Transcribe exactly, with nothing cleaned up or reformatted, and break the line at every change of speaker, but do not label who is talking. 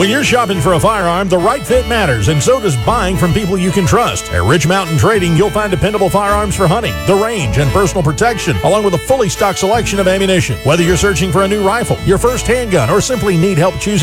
When you're shopping for a firearm, the right fit matters, and so does buying from people you can trust. At Rich Mountain Trading, you'll find dependable firearms for hunting, the range, and personal protection, along with a fully stocked selection of ammunition. Whether you're searching for a new rifle, your first handgun, or simply need help choosing